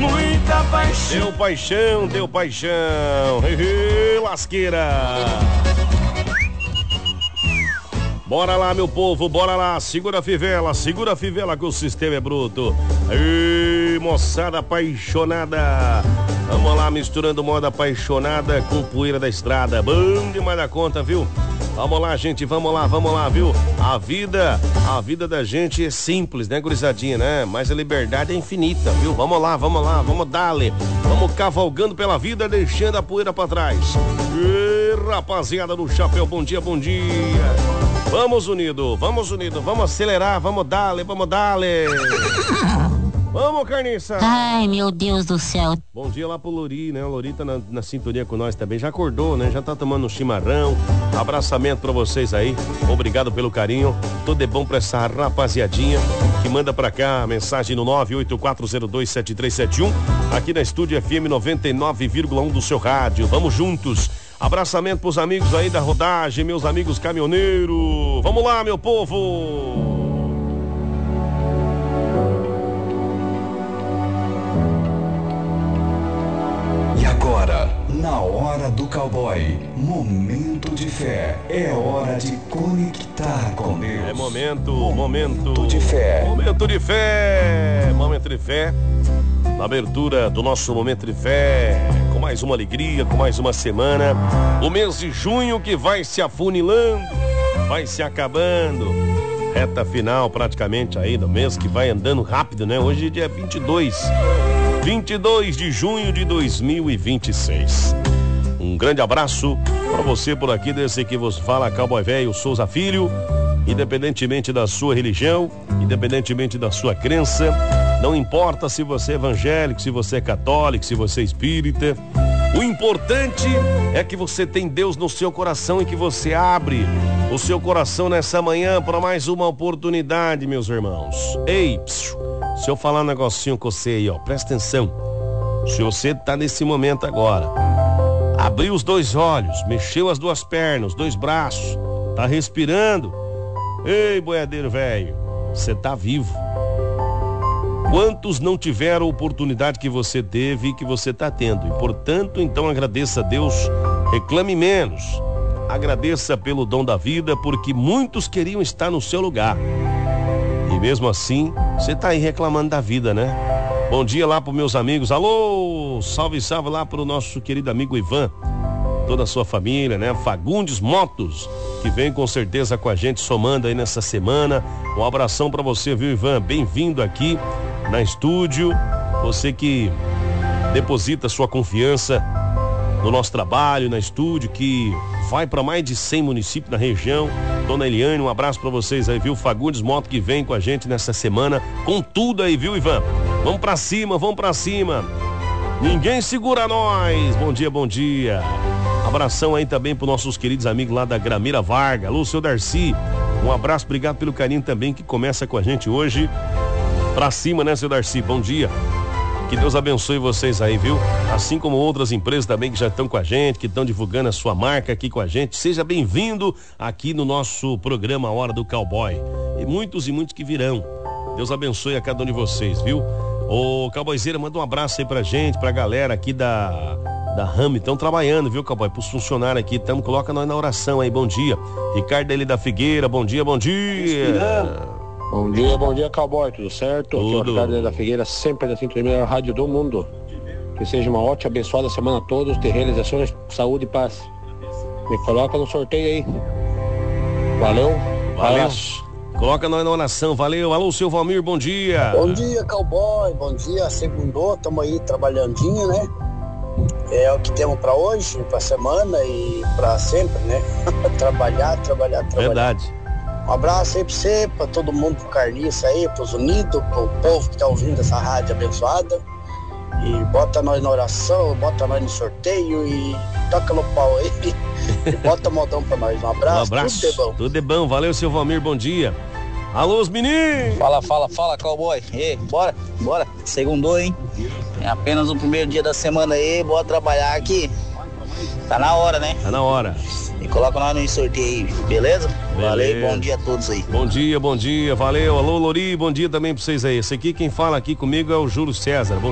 muita paixão. Deu paixão. Lasqueira. Bora lá, meu povo, bora lá. Segura a fivela que o sistema é bruto. Ei, moçada apaixonada. Vamos lá, misturando moda apaixonada com poeira da estrada. Bom demais da conta, viu? Vamos lá, gente, vamos lá, viu? A vida da gente é simples, né, gurizadinha, né? Mas a liberdade é infinita, viu? Vamos lá, vamos dar-lhe. Vamos cavalgando pela vida, deixando a poeira pra trás. E, rapaziada do chapéu, bom dia. Vamos unido, vamos acelerar, vamos dar-lhe. Vamos, carniça! Ai, meu Deus do céu. Bom dia lá pro Lori, né? O Lori tá na sintonia com nós também. Já acordou, né? Já tá tomando um chimarrão. Abraçamento pra vocês aí. Obrigado pelo carinho. Tudo é bom pra essa rapaziadinha que manda pra cá a mensagem no 984027371. Aqui na Estúdio FM 99,1 do seu rádio. Vamos juntos. Abraçamento pros amigos aí da rodagem, meus amigos caminhoneiros. Vamos lá, meu povo! Agora, na hora do cowboy, momento de fé, é hora de conectar com Deus. É momento de fé. Momento de fé. Na abertura do nosso momento de fé, com mais uma alegria, com mais uma semana. O mês de junho que vai se afunilando, vai se acabando. Reta final praticamente aí do mês que vai andando rápido, né? Hoje é dia 22 de junho de 2026. Um grande abraço para você por aqui, desse que vos fala, Cowboy Velho Souza Filho. Independentemente da sua religião, independentemente da sua crença, não importa se você é evangélico, se você é católico, se você é espírita. O importante é que você tem Deus no seu coração e que você abre o seu coração nessa manhã para mais uma oportunidade, meus irmãos. Ei, se eu falar um negocinho com você aí, ó, presta atenção. Se você tá nesse momento agora, abriu os dois olhos, mexeu as duas pernas, os dois braços, tá respirando. Ei, boiadeiro velho, você tá vivo. Quantos não tiveram a oportunidade que você teve e que você tá tendo? E, portanto, então agradeça a Deus, reclame menos. Agradeça pelo dom da vida, porque muitos queriam estar no seu lugar. E mesmo assim, você tá aí reclamando da vida, né? Bom dia lá pros meus amigos. Alô, salve lá pro nosso querido amigo Ivan. Toda a sua família, né? Fagundes Motos, que vem com certeza com a gente, somando aí nessa semana. Um abração pra você, viu, Ivan? Bem-vindo aqui na estúdio. Você que deposita sua confiança no nosso trabalho, na estúdio, que vai para mais de 100 municípios na região. Dona Eliane, um abraço pra vocês aí, viu? Fagundes Moto que vem com a gente nessa semana, com tudo aí, viu, Ivan? Vamos pra cima. Ninguém segura nós. Bom dia. Abração aí também para nossos queridos amigos lá da Grameira Varga. Alô, seu Darcy. Um abraço, obrigado pelo carinho também que começa com a gente hoje. Pra cima, né, seu Darcy? Bom dia. Que Deus abençoe vocês aí, viu? Assim como outras empresas também que já estão com a gente, que estão divulgando a sua marca aqui com a gente. Seja bem-vindo aqui no nosso programa Hora do Cowboy. E muitos que virão. Deus abençoe a cada um de vocês, viu? Ô, Cowboyzeira, manda um abraço aí pra gente, pra galera aqui da RAM, estão trabalhando, viu, Cowboy? Pros funcionários aqui, coloca nós na oração aí, bom dia. Ricardo ali da Figueira, bom dia. Bom dia, Cowboy, tudo certo? Tudo. Aqui é o Ricardo da Figueira, sempre da sintonia rádio do mundo. Que seja uma ótima, abençoada semana a todos, ter realizações, saúde e paz. Me coloca no sorteio aí. Valeu. Abraço. Coloca nós na oração, valeu. Alô, seu Valmir, bom dia. Bom dia, Cowboy, bom dia, segundou, tamo aí trabalhandinho, né? É o que temos pra hoje, pra semana e pra sempre, né? trabalhar. Verdade. Um abraço aí pra você, pra todo mundo, pro Carniça aí, pros unidos, pro povo que tá ouvindo essa rádio abençoada. E bota nós na oração, bota nós no sorteio e toca no pau aí. E bota modão pra nós. Um abraço. Tudo de bom. Tudo de bom, valeu, seu Valmir, bom dia. Alô, os meninos! Fala, Cowboy. Ei, bora. Segundou, hein? É apenas o primeiro dia da semana aí, bora trabalhar aqui. Tá na hora, né? Tá na hora. E coloca nós no sorteio aí, beleza? Valeu, bom dia a todos aí. Bom dia, valeu. Alô, Lori, bom dia também pra vocês aí. Esse aqui, quem fala aqui comigo é o Júlio César. Bom